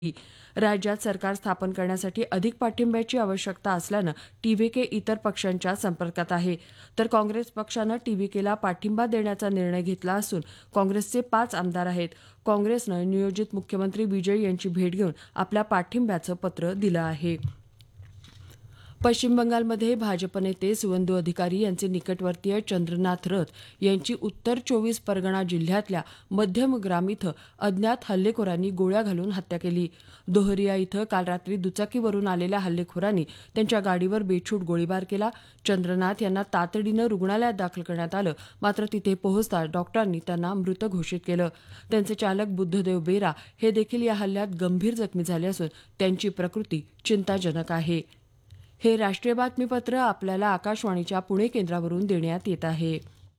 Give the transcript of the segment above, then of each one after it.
राज्यात सरकार स्थापन करण्यासाठी अधिक पाठिंब्याची आवश्यकता असल्यानं टीव्हीके इतर पक्षांच्या संपर्कात आहे. तर काँग्रेस पक्षानं टीव्हीकेला पाठिंबा देण्याचा निर्णय घेतला असून काँग्रेसचे 5 आमदार आहेत. काँग्रेसनं नियोजित मुख्यमंत्री विजय यांची भेट घेऊन आपल्या पाठिंब्याचं पत्र दिलं आहे. पश्चिम बंगालमध्ये भाजप नेते सुवेंदू अधिकारी यांचे निकटवर्तीय चंद्रनाथ रथ यांची उत्तर 24 परगणा जिल्ह्यातल्या मध्यमग्राम इथं अज्ञात हल्लेखोरांनी गोळ्या घालून हत्या केली. दोहरिया इथं काल रात्री दुचाकीवरून आलेल्या हल्लेखोरांनी त्यांच्या गाडीवर बेछूट गोळीबार केला. चंद्रनाथ यांना तातडीनं रुग्णालयात दाखल करण्यात आलं, मात्र तिथे पोहोचताच डॉक्टरांनी त्यांना मृत घोषित केलं. त्यांचे चालक बुद्धदेव बेरा हे देखील या हल्ल्यात गंभीर जखमी झाले असून त्यांची प्रकृती चिंताजनक आहे. हे राष्ट्रीय बातमीपत्र आपल्याला आकाशवाणीच्या पुणे केंद्रावरून देण्यात येत आहे.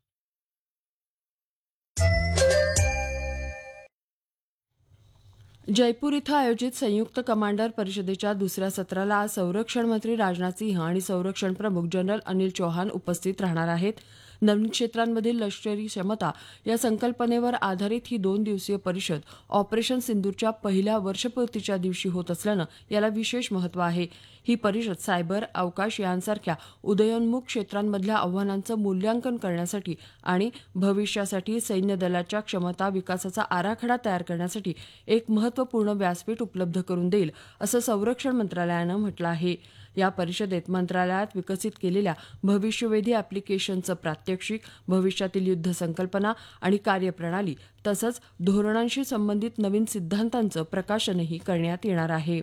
जयपूर इथं आयोजित संयुक्त कमांडर परिषदेच्या दुसऱ्या सत्राला आज संरक्षण मंत्री राजनाथ सिंह आणि संरक्षण प्रमुख जनरल अनिल चौहान उपस्थित राहणार आहेत. नवीन क्षेत्रांमधील लष्करी क्षमता या संकल्पनेवर आधारित ही 2 दिवसीय परिषद ऑपरेशन सिंदूरच्या पहिल्या वर्षपूर्तीच्या दिवशी होत असल्यानं याला विशेष महत्त्व आहे. ही परिषद सायबर, अवकाश यांसारख्या उदयोन्मुख क्षेत्रांमधल्या आव्हानांचं मूल्यांकन करण्यासाठी आणि भविष्यासाठी सैन्य दलाच्या क्षमता विकासाचा आराखडा तयार करण्यासाठी एक महत्त्वपूर्ण व्यासपीठ उपलब्ध करून देईल, असं संरक्षण मंत्रालयानं म्हटलं आहे. या परिषदेत मंत्रालयात विकसित केलेल्या भविष्यवेधी ॲप्लिकेशनचं प्रात्यक्षिक, भविष्यातील युद्ध संकल्पना आणि कार्यप्रणाली तसंच धोरणांशी संबंधित नवीन सिद्धांतांचं प्रकाशनही करण्यात येणार आहे.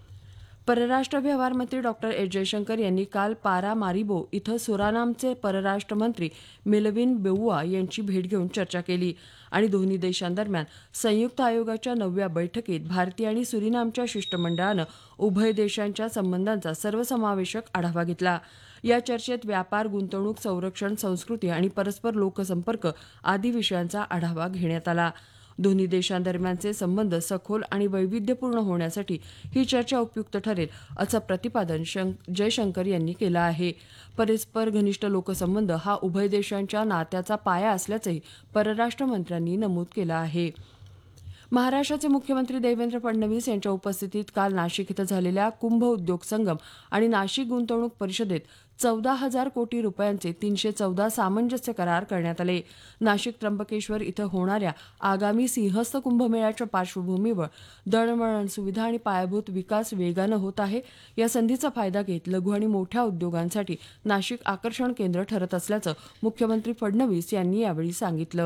परराष्ट्र व्यवहार मंत्री डॉक्टर एस जयशंकर यांनी काल पारामारिबो इथं सुरानामचे परराष्ट्र मंत्री मेलविन बेउआ यांची भेट घेऊन चर्चा केली आणि दोन्ही देशांदरम्यान संयुक्त आयोगाच्या 9व्या बैठकीत भारतीय आणि सुरिनामच्या शिष्टमंडळानं उभय देशांच्या संबंधांचा सर्वसमावेशक आढावा घेतला. या चर्चेत व्यापार, गुंतवणूक, संरक्षण, संस्कृती आणि परस्पर लोकसंपर्क आदी विषयांचा आढावा घेण्यात आला. दोन्ही देशांदरम्यानचे संबंध सखोल आणि वैविध्यपूर्ण होण्यासाठी ही चर्चा उपयुक्त ठरेल, असं प्रतिपादन जयशंकर यांनी केलं आहे. परस्पर घनिष्ठ लोकसंबंध हा उभय देशांच्या नात्याचा पाया असल्याचंही परराष्ट्र मंत्र्यांनी नमूद केलं आहे. महाराष्ट्राचे मुख्यमंत्री देवेंद्र फडणवीस यांच्या उपस्थितीत काल नाशिक इथं झालेल्या कुंभ उद्योग संगम आणि नाशिक गुंतवणूक परिषदेत 14,000 कोटी रुपयांचे 314 सामंजस्य करार करण्यात आले. नाशिक त्र्यंबकेश्वर इथं होणाऱ्या आगामी सिंहस्थ कुंभमेळ्याच्या पार्श्वभूमीवर दळणवळण सुविधा आणि पायाभूत विकास वेगानं होत आहे. या संधीचा फायदा घेत लघु आणि मोठ्या उद्योगांसाठी नाशिक आकर्षण केंद्र ठरत असल्याचं मुख्यमंत्री फडणवीस यांनी यावेळी सांगितलं.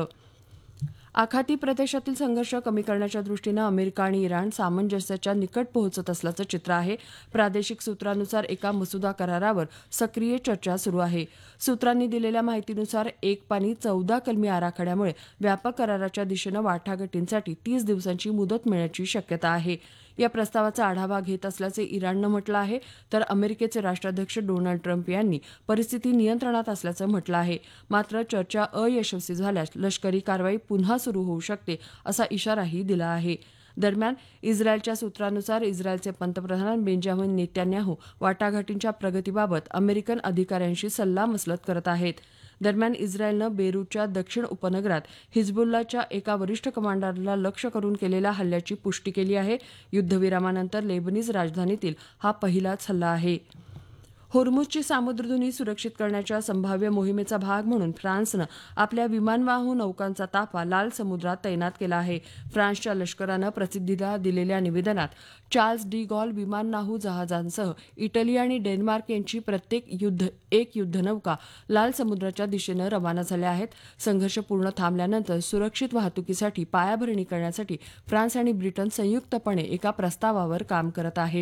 आखाती प्रदेशातील संघर्ष कमी करण्याच्या दृष्टीनं अमेरिका आणि इराण सामंजस्याच्या निकट पोहोचत असल्याचं चित्र आहे. प्रादेशिक सूत्रांनुसार एका मसुदा करारावर सक्रिय चर्चा सुरू आहे. सूत्रांनी दिलेल्या माहितीनुसार एक पानी 14 कलमी आराखड्यामुळे व्यापक कराराच्या दिशेनं वाटाघाटींसाठी 30 दिवसांची मुदत मिळण्याची शक्यता आहे. या प्रस्तावाचा आढावा घेत असल्याचे इराणनं म्हटलं आहे, तर अमेरिकेचे राष्ट्राध्यक्ष डोनाल्ड ट्रम्प यांनी परिस्थिती नियंत्रणात असल्याचं म्हटलं आहे. मात्र चर्चा अयशस्वी झाल्यास लष्करी कारवाई पुन्हा सुरू होऊ शकते, असा इशाराही दिला आहे. दरम्यान इस्रायलच्या सूत्रांनुसार इस्रायलचे पंतप्रधान बेंजामिन नेतान्याहू वाटाघाटींच्या प्रगतीबाबत अमेरिकन अधिकाऱ्यांशी सल्लामसलत करत आहेत. दरम्यान इस्रायलनं बेरूटच्या दक्षिण उपनगरात हिजबुल्लाच्या एका वरिष्ठ कमांडरला लक्ष्य करून केलेल्या हल्ल्याची पुष्टी केली आहे. युद्धविरामानंतर लेबनीज राजधानीतील हा पहिलाच हल्ला आहे. होर्मुझची सामुद्रधुनी सुरक्षित करण्याच्या संभाव्य मोहिमेचा भाग म्हणून फ्रान्सनं आपल्या विमानवाहू नौकांचा ताफा लाल समुद्रात तैनात केला आहे. फ्रान्सच्या लष्करानं प्रसिद्धीला दिलेल्या निवेदनात चार्ल्स डी गॉल विमानवाहू जहाजांसह इटली आणि डेन्मार्क यांची प्रत्येक एक युद्धनौका लाल समुद्राच्या दिशेनं रवाना झाल्या आहेत. संघर्ष पूर्ण थांबल्यानंतर सुरक्षित वाहतुकीसाठी पायाभरणी करण्यासाठी फ्रान्स आणि ब्रिटन संयुक्तपणे एका प्रस्तावावर काम करत आहेत.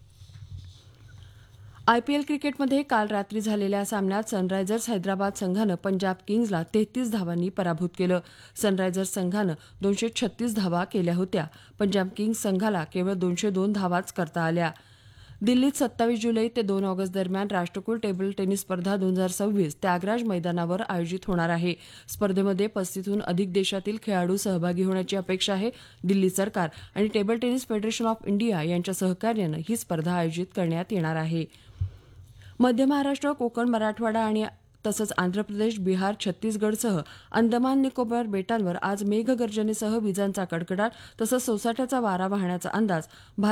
आयपीएल क्रिकेटमध्ये काल रात्री झालेल्या सामन्यात सनरायझर्स हैदराबाद संघानं पंजाब किंग्जला 33 धावांनी पराभूत केलं. सनरायझर्स संघानं 236 धावा केल्या होत्या. पंजाब किंग्ज संघाला केवळ 202 धावाच करता आल्या. दिल्लीत 27 जुलै ते 2 ऑगस्ट दरम्यान राष्ट्रकुल टेबल टेनिस स्पर्धा 2026 त्यागराज मैदानावर आयोजित होणार आहे. स्पर्धेमध्ये 35हून अधिक देशातील खेळाडू सहभागी होण्याची अपेक्षा आहे. दिल्ली सरकार आणि table tennis federation of India यांच्या सहकार्यानं ही स्पर्धा आयोजित करण्यात येणार आहे. मध्य महाराष्ट्र, कोकण, मराठवाडा आणि तसंच आंध्र प्रदेश, बिहार, छत्तीसगडसह अंदमान निकोबार बेटांवर आज मेघगर्जनेसह विजांचा कडकडाट तसंच सोसाट्याचा वारा वाहण्याचा अंदाज